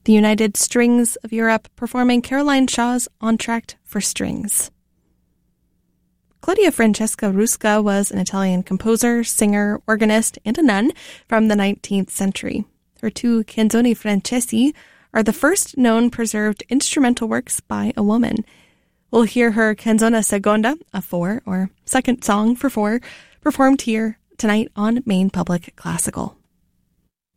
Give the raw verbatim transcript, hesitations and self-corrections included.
the United Strings of Europe performing Caroline Shaw's Entr'acte for Strings. Claudia Francesca Rusca was an Italian composer, singer, organist, and a nun from the nineteenth century. Her two Canzoni Francesi are the first known preserved instrumental works by a woman. We'll hear her Canzone Seconda, a four, or second song for four, performed here tonight on Maine Public Classical.